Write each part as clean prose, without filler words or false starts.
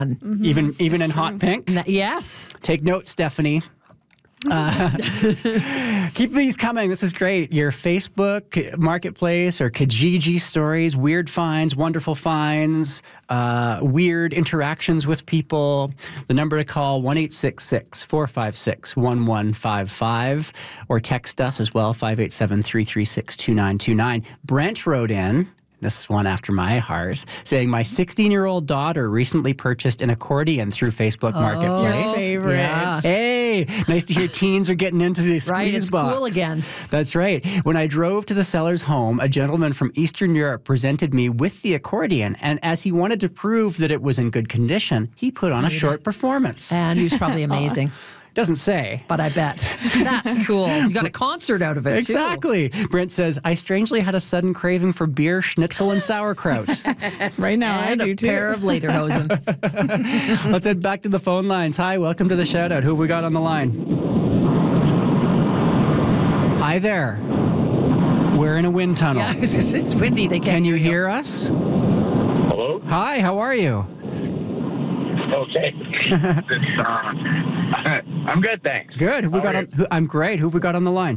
Even in hot pink? Yes. Take note, Stephanie. Keep these coming. This is great. Your Facebook Marketplace or Kijiji stories, weird finds, wonderful finds, weird interactions with people. The number to call, 1-866-456-1155, or text us as well, 587-336-2929. Brent wrote in, this is one after my heart, saying, my 16-year-old daughter recently purchased an accordion through Facebook Marketplace. Favorite. Yeah. Hey, nice to hear teens are getting into the squeeze Right, it's box. cool again. That's right. When I drove to the seller's home, a gentleman from Eastern Europe presented me with the accordion, and as he wanted to prove that it was in good condition, he put on a short performance. And he was probably amazing. Doesn't say. But I bet. That's cool. You got a concert out of it, Exactly. Brent says, I strangely had a sudden craving for beer, schnitzel, and sauerkraut. Right now, And I do a too. pair of lederhosen. Let's head back to the phone lines. Hi, welcome to the Shoutout. Who have we got on the line? Hi there. We're in a wind tunnel. Yeah, it's windy. They can't Can you hear us? Hello? Hi, how are you? Okay. I'm good, thanks. Good. Who we How got are on, I'm great. Who have we got on the line?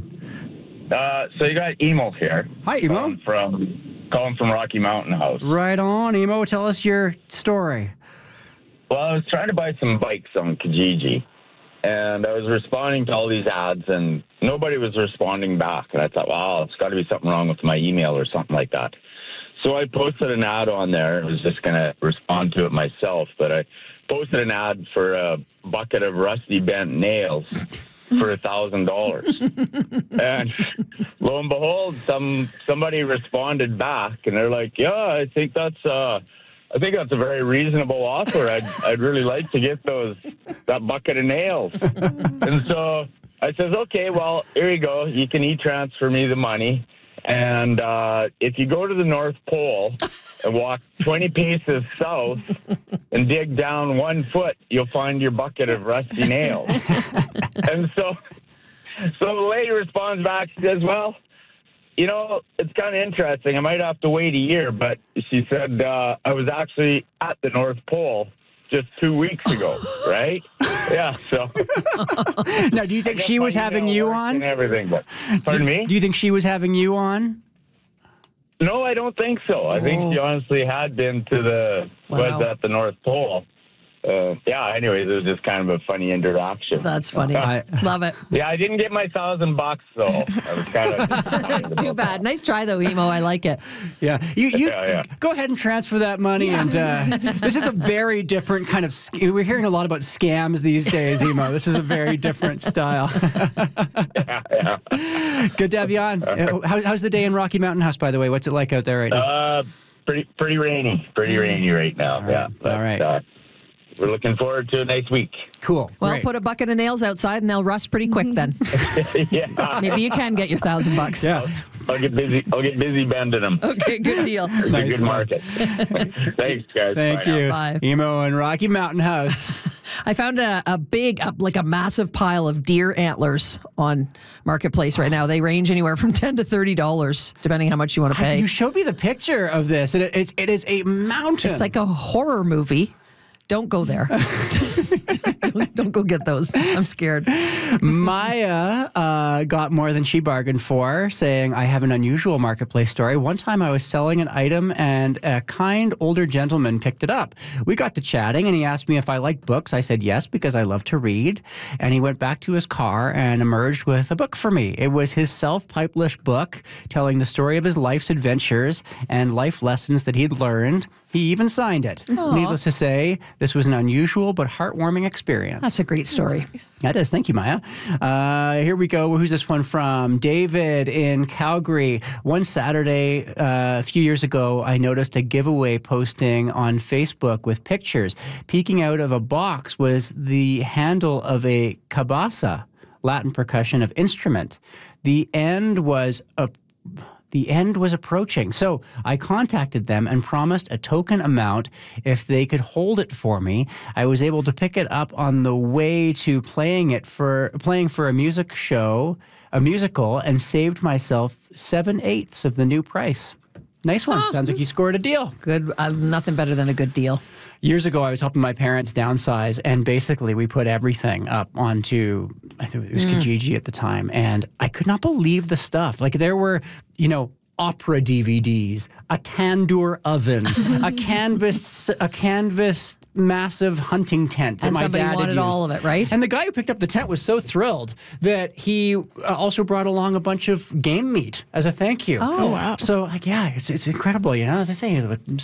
So you got Emo here. Hi, Emo. Calling from Rocky Mountain House. Right on, Emo. Tell us your story. Well, I was trying to buy some bikes on Kijiji, and I was responding to all these ads, and nobody was responding back. And I thought, wow, it's got to be something wrong with my email or something like that. So I posted an ad on there. I was just going to respond to it myself, but I posted an ad for a bucket of rusty bent nails for $1,000. And lo and behold, somebody responded back, and they're like, yeah, I think that's a very reasonable offer. I'd really like to get that bucket of nails. And so I says, okay, well, here you go. You can e-transfer me the money. And if you go to the North Pole and walk 20 paces south and dig down 1 foot, you'll find your bucket of rusty nails. And so the lady responds back, she says, well, you know, it's kind of interesting. I might have to wait a year, but she said, I was actually at the North Pole just 2 weeks ago, right? Yeah, so. Now, do you think she was having you on? And everything, but pardon me? Do you think she was having you on? No, I don't think so. I think she honestly had been was at the North Pole. Anyways, it was just kind of a funny interaction. That's funny. Love it. Yeah, I didn't get my $1,000 though. I was kind of disappointed Too about bad. that. Nice try, though, Emo. I like it. Yeah. You Yeah. go ahead and transfer that money. And this is a very different kind of. We're hearing a lot about scams these days, Emo. This is a very different style. Yeah. Good to have you on. How's the day in Rocky Mountain House, by the way? What's it like out there right now? Pretty rainy. Pretty rainy right now. Yeah. All right. We're looking forward to a nice week. Cool. Well, Great. put a bucket of nails outside and they'll rust pretty quick then. Yeah. Maybe you can get your $1,000. Yeah. I'll get busy bending them. Okay, good deal. It's a Nice good one. market. Thanks, guys. Thank Bye now. you. Bye. Emo and Rocky Mountain House. I found a big, like a massive pile of deer antlers on Marketplace right now. They range anywhere from $10 to $30, depending how much you want to pay. You showed me the picture of this, and it is a mountain. It's like a horror movie. Don't go there. don't go get those. I'm scared. Maya got more than she bargained for, saying, I have an unusual Marketplace story. One time I was selling an item and a kind older gentleman picked it up. We got to chatting and he asked me if I liked books. I said yes, because I love to read. And he went back to his car and emerged with a book for me. It was his self-published book telling the story of his life's adventures and life lessons that he'd learned. He even signed it. Aww. Needless to say, this was an unusual but heartwarming experience. That's a great story. That is. Thank you, Maya. Here we go. Who's this one from? David in Calgary. One Saturday a few years ago, I noticed a giveaway posting on Facebook with pictures. Peeking out of a box was the handle of a cabasa, Latin percussion of instrument. The end was approaching. So I contacted them and promised a token amount if they could hold it for me. I was able to pick it up on the way to playing for a musical, and saved myself 7/8 of the new price. Nice one. Sounds like you scored a deal. Good. Nothing better than a good deal. Years ago, I was helping my parents downsize, and basically we put everything up onto, I think it was Kijiji at the time, and I could not believe the stuff. Like there were, opera DVDs, a tandoor oven, a canvas massive hunting tent that And my somebody dad had wanted used. all of it, right? And the guy who picked up the tent was so thrilled that he also brought along a bunch of game meat as a thank you. Oh, wow. So, it's incredible, as I say,